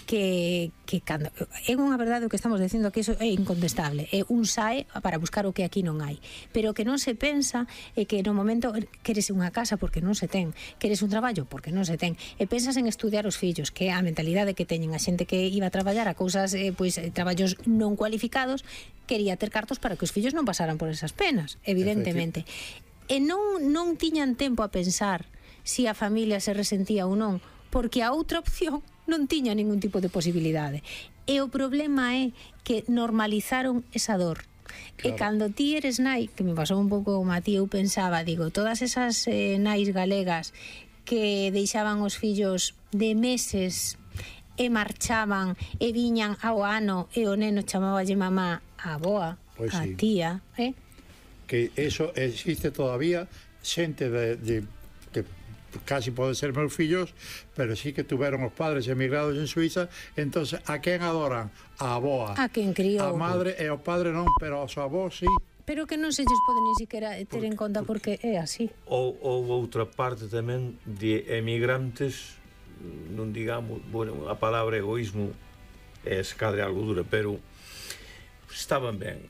que cando é unha verdade o que estamos dicindo, que iso é incontestable, é un sae para buscar o que aquí non hai, pero que non se pensa é que no momento queres unha casa porque non se ten, queres un traballo porque non se ten, e pensas en estudiar os fillos, que é a mentalidade que teñen a xente que iba a traballar a cousas, traballos non cualificados, quería ter cartos para que os fillos non pasaran por esas penas, evidentemente, e non tiñan tempo a pensar si a familia se resentía ou non, porque a outra opción non tiña ningún tipo de posibilidade. E o problema é que normalizaron esa dor. Claro. E cando ti eres nai, que me pasou un pouco como a ti, eu pensaba, digo, todas esas nais galegas que deixaban os fillos de meses e marchaban e viñan ao ano e o neno chamaballe mamá a avoa, pues a tía, que eso existe todavía, xente de que casi pode ser meus fillos, pero sí que tuveron os padres emigrados en Suiza, entonces a quen adoran? A avoa, a quen criou, a madre e o padre non, pero aos avós sí. Pero que non se lles pode ni siquiera ter en conta porque é así. Ou outra parte tamén de emigrantes, non digamos, bueno, a palabra egoísmo é escadre algo dura, pero estaban ben,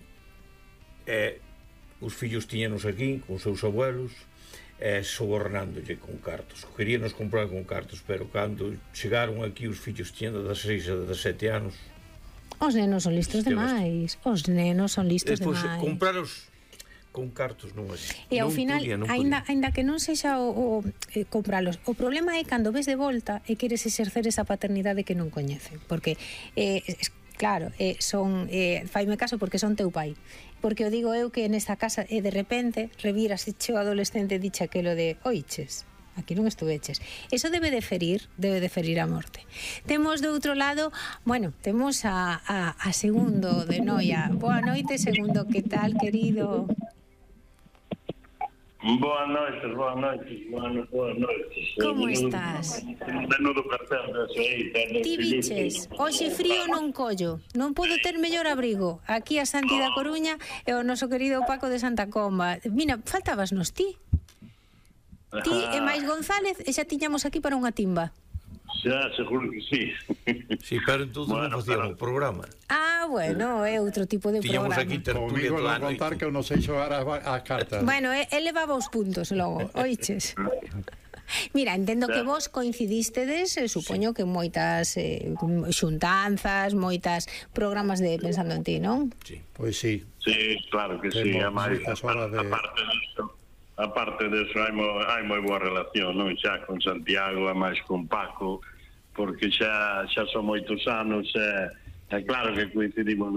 os fillos tiñanos aquí con seus abuelos, sobornándolle con cartos, queríanos comprar con cartos, pero cando chegaron aquí os fillos tiñan 16 a 17 anos. Os nenos son listos demais, os nenos son listos demais. Despois compraros con cartos non é. E ao final, aínda que non sexa o compralos, o problema é cando ves de volta e queres exercer esa paternidade que non coñecen, porque claro, faime caso porque son teu pai. Porque o digo eu que nesta casa e de repente reviras e cheo adolescente e dixe aquelo de oiches, aquí non estuveches. Eso debe de ferir a morte. Temos do outro lado, bueno, temos a Segundo de Noia. Boa noite, Segundo, que tal, querido? Boas noites. Como estás? Menudo cartel dese aí. Ti biches, hoxe frío non collo, non podo ter mellor abrigo. Aquí a Santi da Coruña e o noso querido Paco de Santa Comba. Mira, faltabasnos ti. Ti e máis González e xa tiñamos aquí para unha timba. Xa, seguro que sí. Sí, pero entonces non facíamos o programa. Bueno, é outro tipo de tiñamos programa. Tiñamos aquí tertulia toda a noite. Contar que eu non sei xogar as cartas. Bueno, ele levaba os puntos logo, oiches. Mira, entendo que vos coincidistedes, supoño que moitas xuntanzas, moitas programas de Pensando en Ti, non? Sí. Pois sí. Sí, claro que sí. Aparte deso, hai moi boa relación, non? Xa con Santiago, e máis con Paco, porque xa son moitos anos, é claro que coincidimos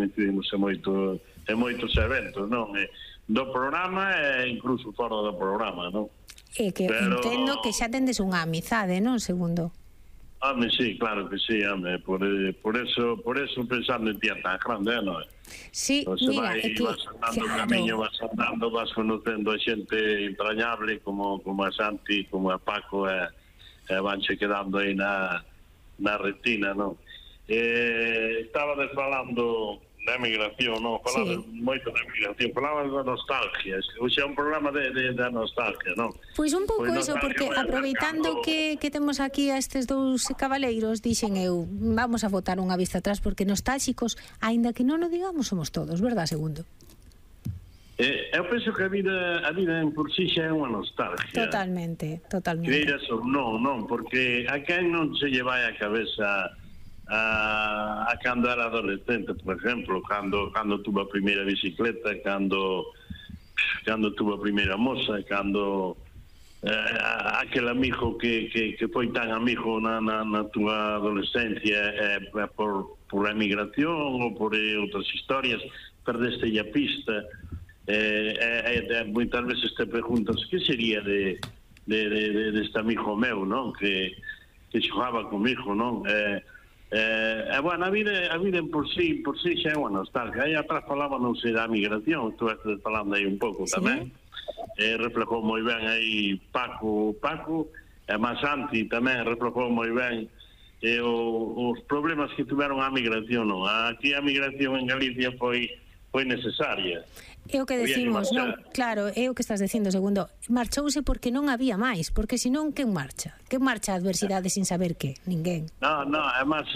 en moitos eventos, non? Do programa e incluso fora do programa, non? E que entendo que xa tendes unha amizade, non, Segundo? Sí, claro que sí, por eso Pensando en Ti é tan grande, non? Sí, mira, é que vas andando camiño, vas conocendo a xente entrañable como a Santi, como a Paco, e vanche quedando aí na retina, non? Estaba falando da emigración, non? Falaba moito da emigración, falaba da nostalgia. Hoxe é un programa da nostalgia, non? Pois un pouco iso, porque aproveitando que temos aquí a estes dous cabaleiros, dixen eu, vamos a botar unha vista atrás, porque nostálxicos, aínda que non o digamos, somos todos, verdad, Segundo? Eu penso que a vida en por si xa é unha nostalgia. Totalmente. Queiras ou non, porque a quen non se lle vai a cabeza a cando era adolescente, por exemplo, cando tuve a primeira bicicleta, cando tuve a primeira moza, cando aquel amigo que foi tan amigo na túa adolescencia por a emigración ou por outras historias, perdeste a pista. Moitas veces te preguntas que sería deste amigo meu, non? Que xogaba comigo, non? Bueno, a vida en por sí xa é unha nostalgia. Aí atrás falábanos da migración, tú estás falando aí un pouco tamén. Reflejou moi ben aí Paco, e máis Santi tamén reflejou moi ben os problemas que tuveron a migración, non? Aquí a migración en Galicia foi necesaria. É o que decimos, non? Claro, é o que estás dicindo, Segundo. Marchouse porque non había máis, porque senón quen marcha? Quen marcha a adversidade sin saber que? Ninguén. Non, é máis